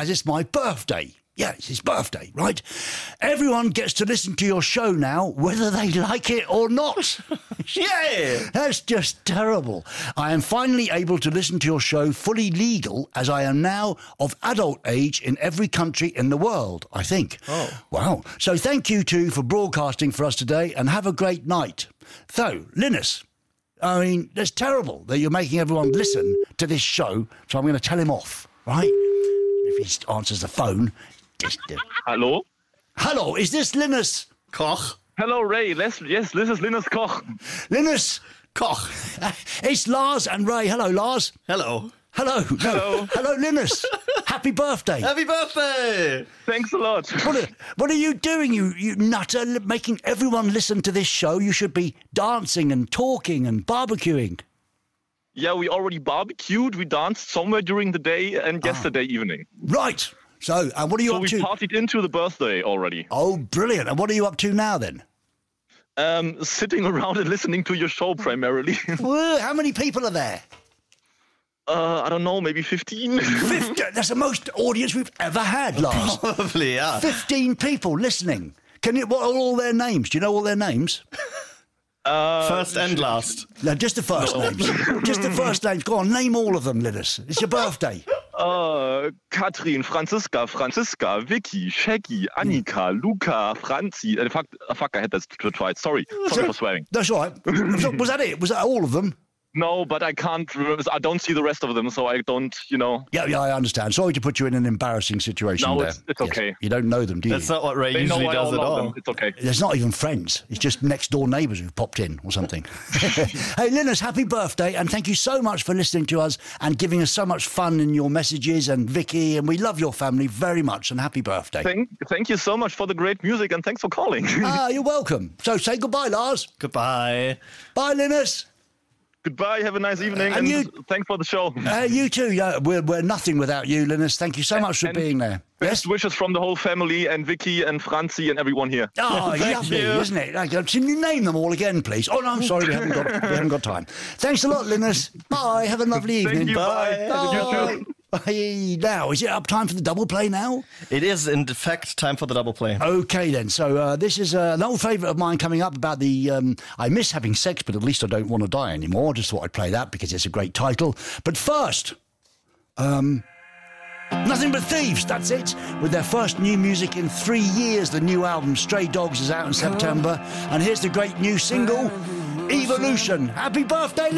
as it's my birthday. Yeah, it's his birthday, right? Everyone gets to listen to your show now, whether they like it or not. Yeah! That's just terrible. I am finally able to listen to your show fully legal, as I am now of adult age in every country in the world, I think. Oh. Wow. So thank you two for broadcasting for us today, and have a great night. So, Linus, I mean, that's terrible that you're making everyone listen to this show, so I'm going to tell him off, right? If he answers the phone... Hello? Hello, is this Linus? Koch. Hello, Ray. Yes, this is Linus Koch. Linus? Koch. It's Lars and Ray. Hello, Lars. Hello. Hello. Hello. Hello, Linus. Happy birthday. Happy birthday! Thanks a lot. What are you doing, you nutter, making everyone listen to this show? You should be dancing and talking and barbecuing. Yeah, we already barbecued. We danced somewhere during the day and yesterday evening. Right. So, and what are you So up we to? partied into the birthday already. Oh, brilliant. And what are you up to now, then? Sitting around and listening to your show primarily. Well, how many people are there? I don't know, maybe 15? 50. That's the most audience we've ever had, Lars. Probably, yeah. 15 people listening. What are all their names? Do you know all their names? First and last. No, just the first names. Just the first names. Go on, name all of them, Linus. It's your birthday. Katrin, Franziska, Vicky, Shaggy, Annika, Luca, Franzi. Fuck, I had that twice. Sorry for swearing. That's all right. Was that it? Was that all of them? No, but I can't remember. I don't see the rest of them, so I don't, Yeah, I understand. Sorry to put you in an embarrassing situation No, there. it's okay. Yes. You don't know them, do you? That's not what Ray They usually know I does at love all. them. It's okay. There's not even friends. It's just next door neighbours who've popped in or something. Hey, Linus, happy birthday, and thank you so much for listening to us and giving us so much fun in your messages, and Vicky, and we love your family very much, and happy birthday. Thank you so much for the great music, and thanks for calling. You're welcome. So say goodbye, Lars. Goodbye. Bye, Linus. Goodbye, have a nice evening, And and you- thanks for the show. You too. Yeah, we're nothing without you, Linus. Thank you so much for And being there. Best wishes from the whole family, and Vicky and Franzi and everyone here. Oh, lovely, you. isn't it? Can you name them all again, please? Oh, no, I'm sorry, we haven't got time. Thanks a lot, Linus. Bye, have a lovely evening. Thank you, Bye. bye. You too. Bye. Now, is it up time for the double play now? It is, in fact, time for the double play. Okay, then. So this is an old favourite of mine coming up about the... I miss having sex, but at least I don't want to die anymore. Just thought I'd play that because it's a great title. But first... Nothing But Thieves, that's it. With their first new music in 3 years, the new album Stray Dogs is out in September. And here's the great new single, Evolution. Happy birthday,